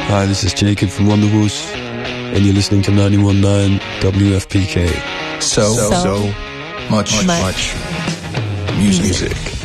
Hi, this is Jacob from Wonderwalls, and you're listening to 91.9 WFPK. So much music.